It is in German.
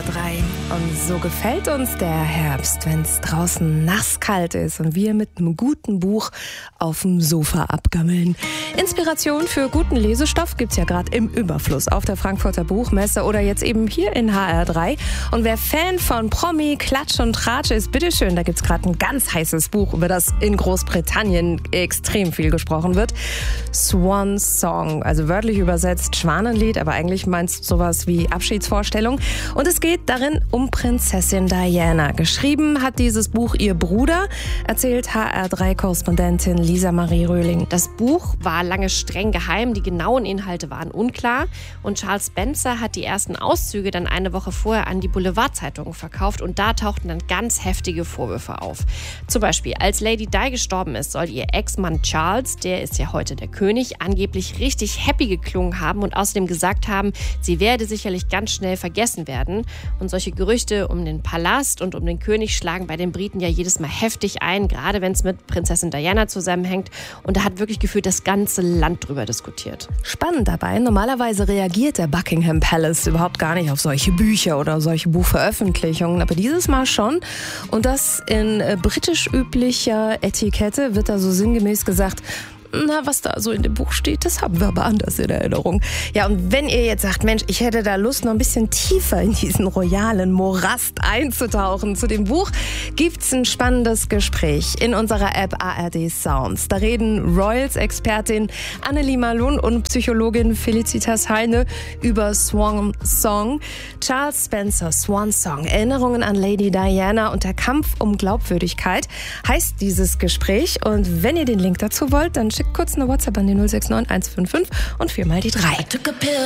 HR3. Und so gefällt uns der Herbst, wenn es draußen nasskalt ist und wir mit einem guten Buch auf dem Sofa abgammeln. Inspiration für guten Lesestoff gibt's ja gerade im Überfluss auf der Frankfurter Buchmesse oder jetzt eben hier in HR3. Und wer Fan von Promi, Klatsch und Tratsch ist, bitteschön, da gibt's gerade ein ganz heißes Buch, über das in Großbritannien extrem viel gesprochen wird. Swan Song, also wörtlich übersetzt Schwanenlied, aber eigentlich meinst sowas wie Abschiedsvorstellung. Und es geht darin um Prinzessin Diana. Geschrieben hat dieses Buch ihr Bruder, erzählt HR3-Korrespondentin Lisa Marie Röhling. Das Buch war lange streng geheim, die genauen Inhalte waren unklar und Charles Spencer hat die ersten Auszüge dann eine Woche vorher an die Boulevardzeitungen verkauft und da tauchten dann ganz heftige Vorwürfe auf. Zum Beispiel, als Lady Di gestorben ist, soll ihr Ex-Mann Charles, der ist ja heute der König, angeblich richtig happy geklungen haben und außerdem gesagt haben, sie werde sicherlich ganz schnell vergessen werden. Und solche Gerüchte um den Palast und um den König schlagen bei den Briten ja jedes Mal heftig ein, gerade wenn es mit Prinzessin Diana zusammenhängt. Und da hat wirklich gefühlt das ganze Land drüber diskutiert. Spannend dabei, normalerweise reagiert der Buckingham Palace überhaupt gar nicht auf solche Bücher oder solche Buchveröffentlichungen, aber dieses Mal schon. Und das in britisch üblicher Etikette wird da so sinngemäß gesagt, na, was da so in dem Buch steht, das haben wir aber anders in Erinnerung. Ja, und wenn ihr jetzt sagt, Mensch, ich hätte da Lust, noch ein bisschen tiefer in diesen royalen Morast einzutauchen zu dem Buch, gibt's ein spannendes Gespräch in unserer App ARD Sounds. Da reden Royals-Expertin Annelie Malun und Psychologin Felicitas Heine über Swan Song. Charles Spencer, Swan Song, Erinnerungen an Lady Diana und der Kampf um Glaubwürdigkeit heißt dieses Gespräch. Und wenn ihr den Link dazu wollt, dann schickt kurz eine WhatsApp an die 069 155 und 4 mal die 3.